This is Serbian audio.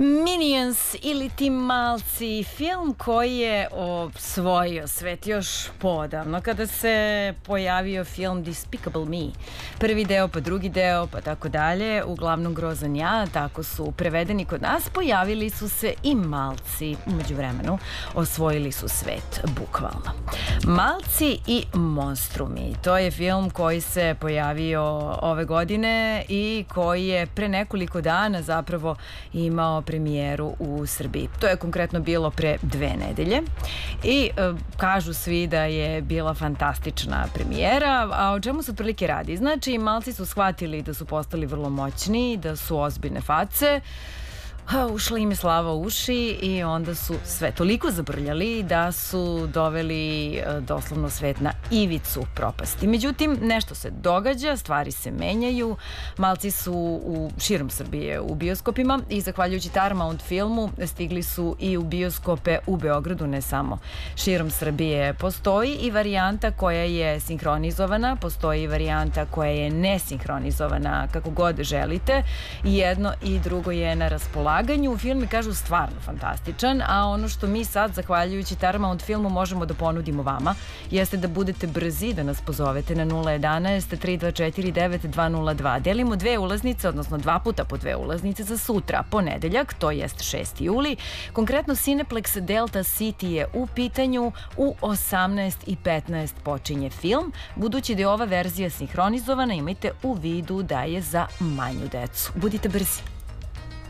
Minions ili Ti malci, film koji je osvojio svet još podavno kada se pojavio film Despicable Me. Prvi deo, pa drugi deo, pa tako dalje, uglavnom Grozan ja, tako su prevedeni kod nas, pojavili su se i malci. Umeđu vremenu osvojili su svet, bukvalno. Malci i monstrumi, to je film koji se pojavio ove godine i koji je pre nekoliko dana zapravo imao premijeru u Srbiji. To je konkretno bilo pre 2 nedelje i kažu svi da je bila fantastična premijera, a o čemu se otprilike radi? Znači, malci su shvatili da su postali vrlo moćni, da su ozbiljne face, ušla im je slava u uši i onda su sve toliko zabrljali da su doveli doslovno svet na ivicu propasti. Međutim, nešto se događa, stvari se menjaju, malci su širom Srbije u bioskopima i zahvaljujući Paramount filmu stigli su i u bioskope u Beogradu, ne samo širom Srbije. Postoji i varijanta koja je sinhronizovana, postoji i varijanta koja je nesinhronizovana, kako god želite. Jedno i drugo je na raspolaganju. Film je, kažu, stvarno fantastičan, a ono što mi sad, zahvaljujući Paramount filmu, možemo da ponudimo vama jeste da budete brzi, da nas pozovete na 011 324 9202. Delimo 2 ulaznice, odnosno 2 puta po 2 ulaznice za sutra, ponedeljak, to jest 6. juli. Konkretno Cineplex Delta City je u pitanju, u 18:15 počinje film. Budući da je ova verzija sinhronizovana, imajte u vidu da je za manju decu. Budite brzi.